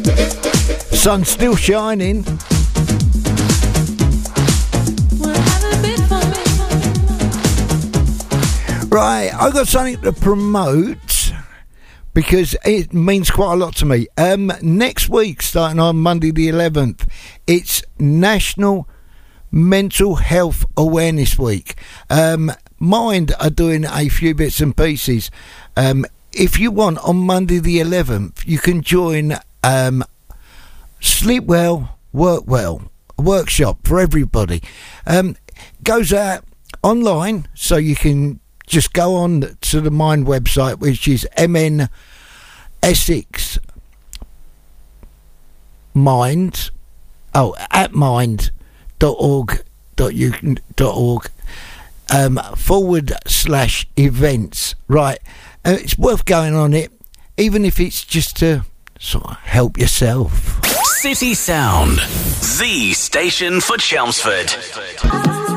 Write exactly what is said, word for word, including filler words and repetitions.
Sun's still shining. Right, I've got something to promote because it means quite a lot to me. Um, next week, starting on Monday the eleventh, it's National Mental Health Awareness Week. Um, Mind are doing a few bits and pieces. Um, if you want, on Monday the eleventh, you can join um, Sleep Well, Work Well, a workshop for everybody. Um, goes out online, so you can just go on to the Mind website, which is M N Essex Mind, oh, at mind dot org dot org, um, forward slash events. Right, uh, it's worth going on it, even if it's just to sort of help yourself. City Sound, the station for Chelmsford.